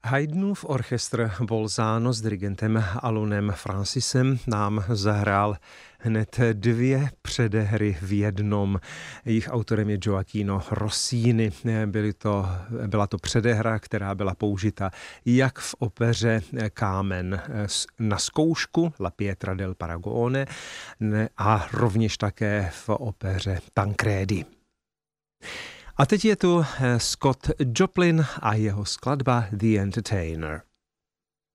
Haydnův orchestr Bolzano s dirigentem Alunem Francisem nám zahrál hned dvě předehry v jednom. Jejich autorem je Gioachino Rossini. Byla to předehra, která byla použita jak v opeře Kámen na zkoušku La Pietra del Paragone a rovněž také v opeře Tancredi. A teď je tu Scott Joplin a jeho skladba The Entertainer.